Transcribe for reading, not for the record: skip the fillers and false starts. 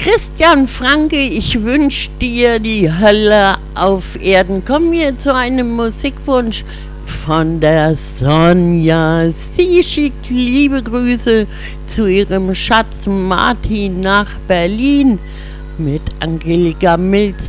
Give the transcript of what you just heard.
Christian Franke, ich wünsche dir die Hölle auf Erden. Kommen wir zu einem Musikwunsch von der Sonja. Sie schickt liebe Grüße zu ihrem Schatz Martin nach Berlin mit Angelika Milz.